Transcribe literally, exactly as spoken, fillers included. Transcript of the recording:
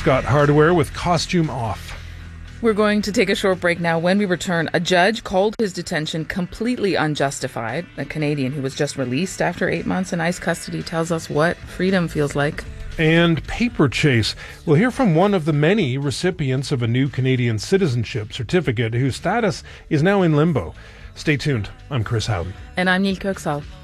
Scott Hardware with Costume Off. We're going to take a short break now. When we return, a judge called his detention completely unjustified. A Canadian who was just released after eight months in ICE custody tells us what freedom feels like. And paper chase. We'll hear from one of the many recipients of a new Canadian citizenship certificate whose status is now in limbo. Stay tuned. I'm Chris Howden. And I'm Neil Kirksall.